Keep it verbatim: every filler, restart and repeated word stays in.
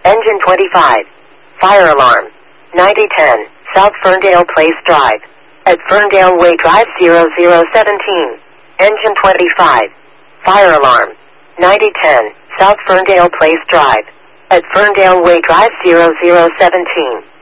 Engine twenty-five. Fire alarm. ninety ten, South Ferndale Place Drive. At Ferndale Way Drive zero zero seventeen. Engine twenty-five. Fire alarm. ninety ten, South Ferndale Place Drive. At Ferndale Way Drive zero zero seventeen.